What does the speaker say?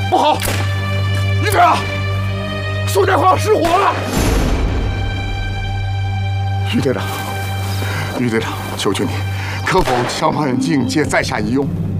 不好，于队长，苏家矿失火了！于队长，求求你，可否消防眼镜借在下一用？